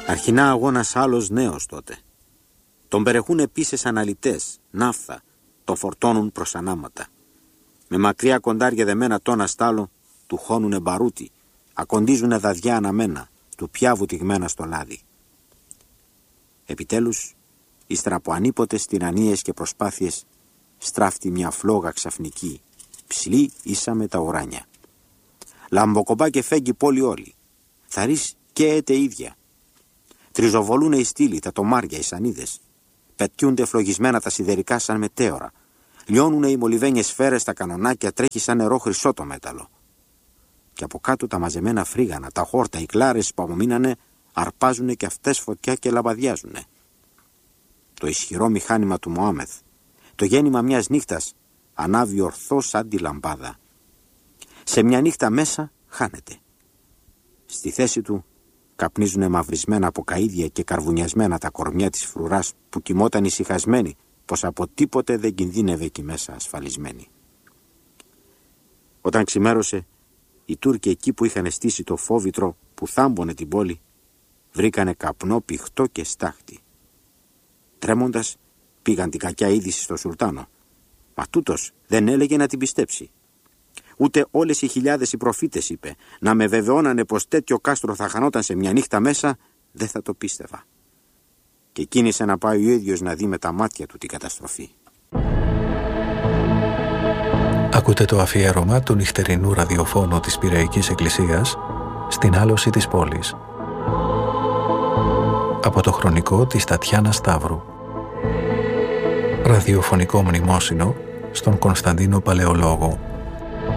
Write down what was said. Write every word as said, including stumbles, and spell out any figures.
Αρχινά αγώνας άλλος νέος τότε. Τον περιεχούν επίσης αναλυτές, ναύθα, τον φορτώνουν προς ανάματα. Με μακριά κοντάρια δεμένα τόνα στάλο, του χώνουνε μπαρούτι, ακοντίζουνε δαδιά αναμένα, του πια βουτυγμένα στο λάδι. Επιτέλους, ύστερα από ανίποτες τυραννίες και προσπάθειες, στράφτει μια φλόγα ξαφνική, ψηλή ίσα με τα ουράνια. Λαμποκομπά και φέγγει πόλη όλη. Θαρείς καίεται ίδια. Τριζοβολούνε οι στήλοι, τα τομάρια, οι σανίδες. Πετιούνται φλογισμένα τα σιδερικά σαν μετέωρα. Λιώνουνε οι μολυβένιες σφαίρες, τα κανονάκια, τρέχει σαν νερό χρυσό το μέταλλο. Και από κάτω τα μαζεμένα φρίγανα, τα χόρτα, οι κλάρες που απομείνανε, αρπάζουνε και αυτές φωτιά και λαμπαδιάζουνε. Το ισχυρό μηχάνημα του Μωάμεθ, το γέννημα μιας νύχτας, ανάβει ορθό σαν τη λαμπάδα. Σε μια νύχτα μέσα χάνεται. Στη θέση του καπνίζουνε μαυρισμένα από καΐδια και καρβουνιασμένα τα κορμιά της φρουράς που κοιμόταν ησυχασμένη, πως από τίποτε δεν κινδύνευε εκεί μέσα ασφαλισμένη. Όταν ξημέρωσε, οι Τούρκοι εκεί που είχαν στήσει το φόβητρο που θάμπονε την πόλη, βρήκανε καπνό πηχτό και στάχτη. Τρέμοντας, πήγαν την κακιά είδηση στο Σουλτάνο, μα τούτος δεν έλεγε να την πιστέψει. Ούτε όλες οι χιλιάδες οι προφήτες, είπε, να με βεβαιώνανε πως τέτοιο κάστρο θα χανόταν σε μια νύχτα μέσα, δεν θα το πίστευα. Και κίνησε να πάει ο ίδιος να δει με τα μάτια του την καταστροφή. Ακούτε το αφιέρωμα του νυχτερινού ραδιοφώνου της Πειραϊκής Εκκλησίας στην άλωση της πόλης. Από το χρονικό της Τατιάνα Σταύρου. Ραδιοφωνικό μνημόσυνο στον Κωνσταντίνο Παλαιολόγο.